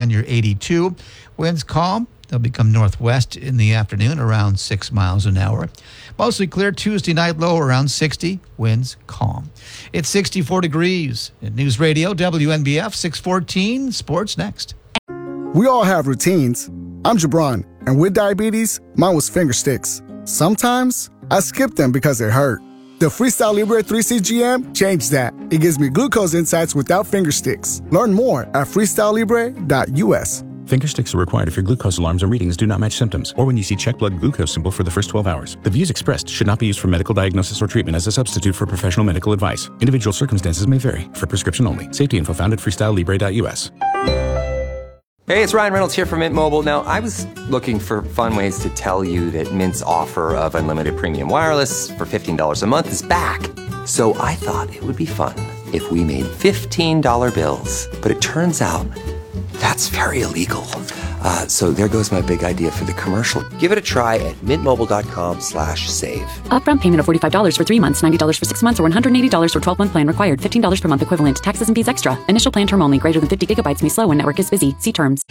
on your 82. Winds calm. They'll become northwest in the afternoon around 6 miles an hour. Mostly clear Tuesday night, low around 60. Winds calm. It's 64 degrees. At News Radio, WNBF 614. Sports next. We all have routines. I'm Jabron, and with diabetes, mine was finger sticks. Sometimes I skip them because it hurt. The Freestyle Libre 3CGM changed that. It gives me glucose insights without finger sticks. Learn more at freestylelibre.us. Finger sticks are required if your glucose alarms and readings do not match symptoms, or when you see check blood glucose symbol for the first 12 hours. The views expressed should not be used for medical diagnosis or treatment as a substitute for professional medical advice. Individual circumstances may vary. For prescription only. Safety info found at freestylelibre.us. Hey, it's Ryan Reynolds here from Mint Mobile. Now, I was looking for fun ways to tell you that Mint's offer of unlimited premium wireless for $15 a month is back. So I thought it would be fun if we made $15 bills. But it turns out that's very illegal. So there goes my big idea for the commercial. Give it a try at mintmobile.com/save. Upfront payment of $45 for 3 months, $90 for 6 months, or $180 for 12-month plan required. $15 per month equivalent. Taxes and fees extra. Initial plan term only. Greater than 50 gigabytes may slow when network is busy. See terms.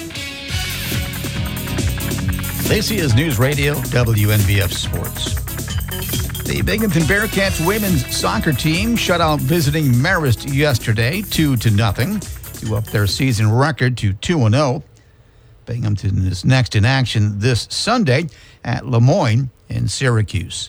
This is News Radio, WNBF Sports. The Binghamton Bearcats women's soccer team shut out visiting Marist yesterday, 2-0, to up their season record to 2-0. Binghamton is next in action this Sunday at Lemoyne in Syracuse.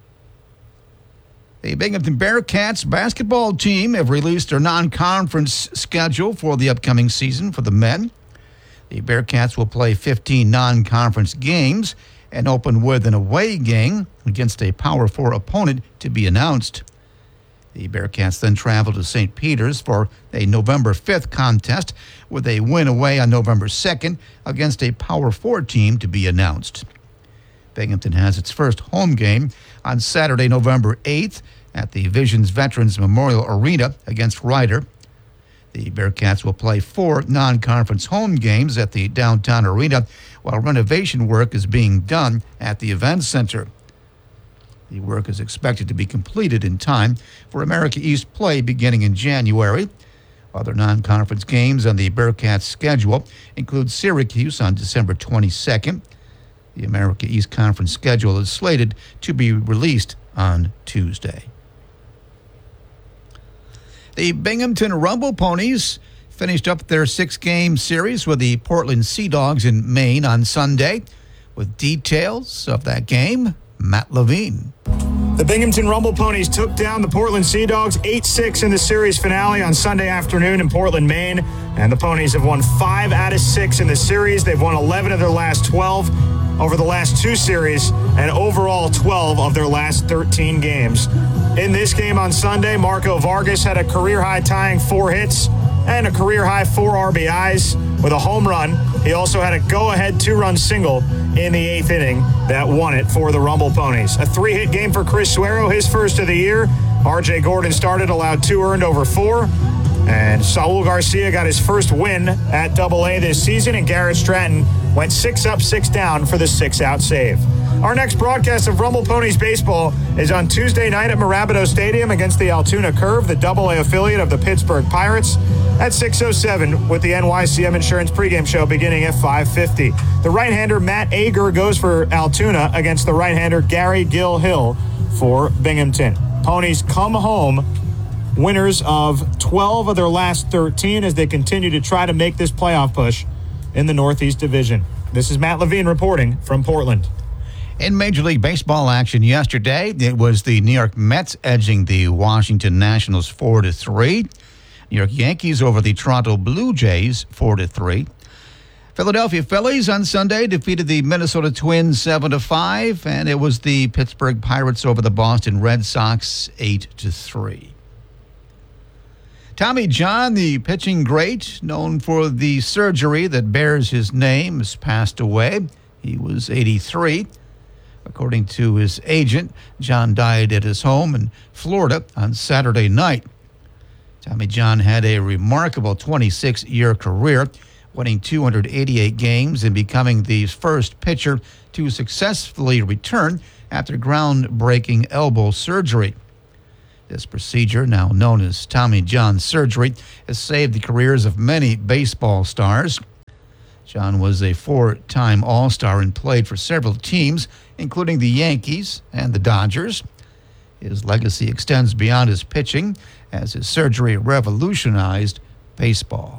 The Binghamton Bearcats basketball team have released their non-conference schedule for the upcoming season for the men. The Bearcats will play 15 non-conference games and open with an away game against a Power 4 opponent to be announced. The Bearcats then travel to St. Peter's for a November 5th contest with a win away on November 2nd against a Power 4 team to be announced. Binghamton has its first home game on Saturday, November 8th at the Visions Veterans Memorial Arena against Ryder. The Bearcats will play 4 non-conference home games at the downtown arena while renovation work is being done at the Event Center. The work is expected to be completed in time for America East play beginning in January. Other non-conference games on the Bearcats schedule include Syracuse on December 22nd. The America East Conference schedule is slated to be released on Tuesday. The Binghamton Rumble Ponies finished up their 6-game series with the Portland Sea Dogs in Maine on Sunday. With details of that game, Matt Levine. The Binghamton Rumble Ponies took down the Portland Sea Dogs 8-6 in the series finale on Sunday afternoon in Portland, Maine. And the Ponies have won 5 out of 6 in the series. They've won 11 of their last 12 over the last 2 series, and overall 12 of their last 13 games. In this game on Sunday, Marco Vargas had a career-high tying 4 hits and a career-high 4 RBIs with a home run. He also had a go-ahead 2-run single in the 8th inning that won it for the Rumble Ponies. A 3-hit game for Chris Suero, his first of the year. R.J. Gordon started, allowed 2 earned over 4. And Saul Garcia got his first win at Double-A this season, and Garrett Stratton went 6 up, 6 down for the 6-out save. Our next broadcast of Rumble Ponies baseball is on Tuesday night at Mirabito Stadium against the Altoona Curve, the Double-A affiliate of the Pittsburgh Pirates, at 6:07 with the NYCM Insurance pregame show beginning at 5:50. The right-hander Matt Ager goes for Altoona against the right-hander Gary Gill Hill for Binghamton. Ponies come home winners of 12 of their last 13 as they continue to try to make this playoff push in the Northeast Division. This is Matt Levine reporting from Portland. In Major League Baseball action yesterday, it was the New York Mets edging the Washington Nationals 4-3. New York Yankees over the Toronto Blue Jays 4-3. Philadelphia Phillies on Sunday defeated the Minnesota Twins 7-5, and it was the Pittsburgh Pirates over the Boston Red Sox 8-3. Tommy John, the pitching great, known for the surgery that bears his name, has passed away. He was 83. According to his agent, John died at his home in Florida on Saturday night. Tommy John had a remarkable 26-year career, winning 288 games and becoming the first pitcher to successfully return after groundbreaking elbow surgery. This procedure, now known as Tommy John surgery, has saved the careers of many baseball stars. John was a 4-time All-Star and played for several teams, including the Yankees and the Dodgers. His legacy extends beyond his pitching, as his surgery revolutionized baseball.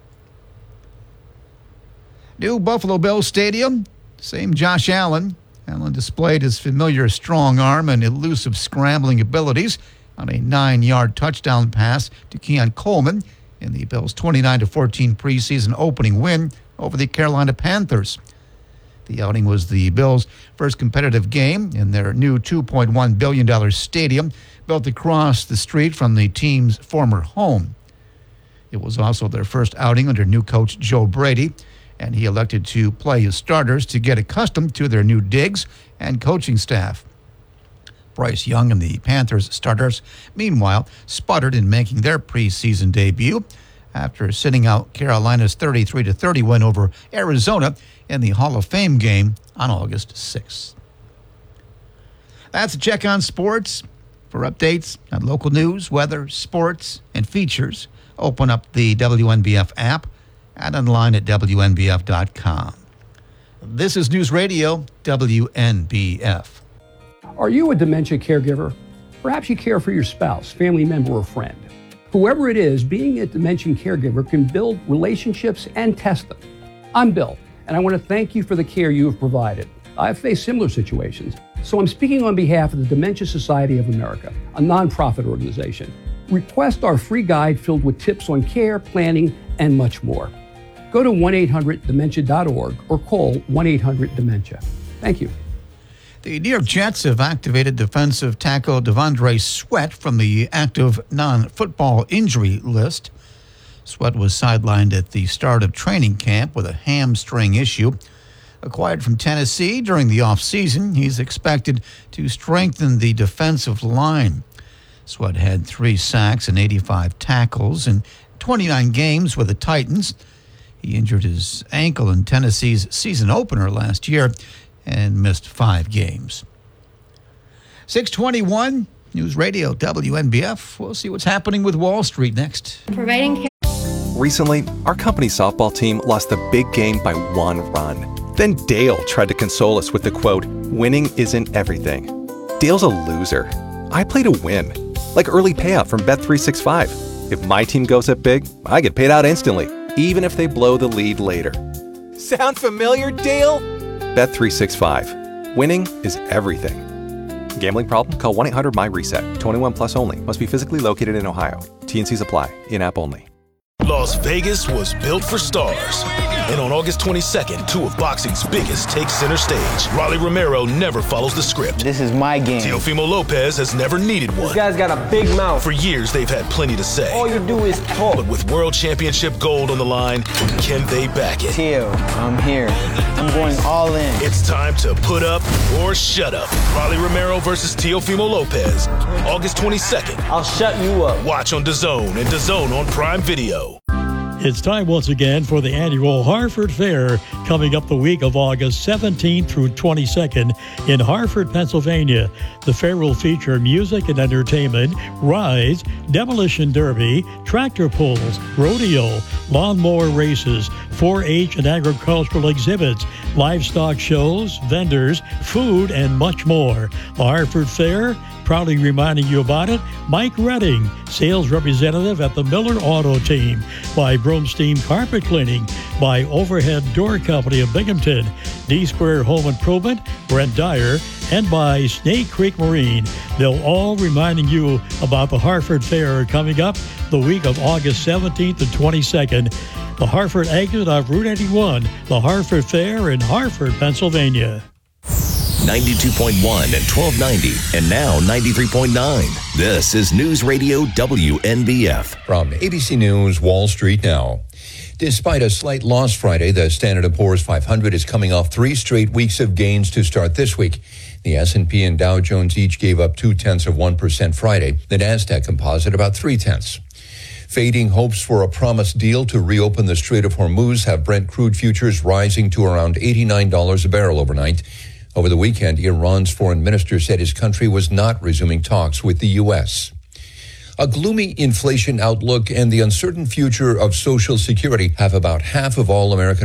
New Buffalo Bills Stadium, same Josh Allen. Allen displayed his familiar strong arm and elusive scrambling abilities on a 9-yard touchdown pass to Keon Coleman in the Bills' 29-14 preseason opening win over the Carolina Panthers. The outing was the Bills' first competitive game in their new $2.1 billion stadium built across the street from the team's former home. It was also their first outing under new coach Joe Brady, and he elected to play his starters to get accustomed to their new digs and coaching staff. Bryce Young and the Panthers starters, meanwhile, sputtered in making their preseason debut after sitting out Carolina's 33-30 win over Arizona in the Hall of Fame game on August 6th. That's a check on sports. For updates on local news, weather, sports, and features, open up the WNBF app and online at WNBF.com. This is News Radio WNBF. Are you a dementia caregiver? Perhaps you care for your spouse, family member, or friend. Whoever it is, being a dementia caregiver can build relationships and test them. I'm Bill, and I want to thank you for the care you have provided. I've faced similar situations, so I'm speaking on behalf of the Dementia Society of America, a nonprofit organization. Request our free guide filled with tips on care, planning, and much more. Go to 1-800-DEMENTIA.org or call 1-800-DEMENTIA. Thank you. The New York Jets have activated defensive tackle Devondre Sweat from the active non-football injury list. Sweat was sidelined at the start of training camp with a hamstring issue. Acquired from Tennessee during the offseason, he's expected to strengthen the defensive line. Sweat had 3 sacks and 85 tackles in 29 games with the Titans. He injured his ankle in Tennessee's season opener last year and missed 5 games. 621, News Radio WNBF. We'll see what's happening with Wall Street next. Providing care. Recently, our company's softball team lost a big game by 1 run. Then Dale tried to console us with the quote, "Winning isn't everything." Dale's a loser. I play to win. Like early payout from Bet365. If my team goes up big, I get paid out instantly, even if they blow the lead later. Sound familiar, Dale? Bet365. Winning is everything. Gambling problem? Call 1-800-MY-RESET. 21 plus only. Must be physically located in Ohio. T&Cs apply. In-app only. Las Vegas was built for stars. And on August 22nd, 2 of boxing's biggest take center stage. Rolly Romero never follows the script. This is my game. Teofimo Lopez has never needed one. This guy's got a big mouth. For years, they've had plenty to say. All you do is talk. But with World Championship gold on the line, can they back it? Teo, I'm here. I'm going all in. It's time to put up or shut up. Rolly Romero versus Teofimo Lopez. August 22nd. I'll shut you up. Watch on DAZN and DAZN on Prime Video. It's time once again for the annual Harford Fair coming up the week of August 17th through 22nd in Harford, Pennsylvania. The fair will feature music and entertainment, rides, demolition derby, tractor pulls, rodeo, lawnmower races, 4-H and agricultural exhibits, livestock shows, vendors, food, and much more. The Harford Fair, proudly reminding you about it, Mike Redding, sales representative at the Miller Auto Team, by Broomstein Carpet Cleaning, by Overhead Door Company of Binghamton, D-Square Home Improvement, Brent Dyer, and by Snake Creek Marine. They'll all reminding you about the Harford Fair coming up the week of August 17th and 22nd. The Harford exit of Route 81, the Harford Fair in Harford, Pennsylvania. 92.1 and 1290, and now 93.9. This is News Radio WNBF. From ABC News, Wall Street Now. Despite a slight loss Friday, the Standard & Poor's 500 is coming off 3 straight weeks of gains to start this week. The S&P and Dow Jones each gave up 0.2% Friday. The Nasdaq Composite about 0.3. Fading hopes for a promised deal to reopen the Strait of Hormuz have Brent crude futures rising to around $89 a barrel overnight. Over the weekend, Iran's foreign minister said his country was not resuming talks with the U.S. A gloomy inflation outlook and the uncertain future of Social Security have about half of all American